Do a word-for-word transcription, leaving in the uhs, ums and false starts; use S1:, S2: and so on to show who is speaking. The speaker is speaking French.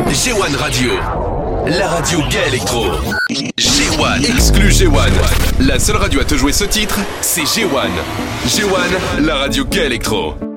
S1: G un Radio, la radio gay électro. G un, exclu G un. La seule radio à te jouer ce titre, c'est G un. G un, la radio gay électro.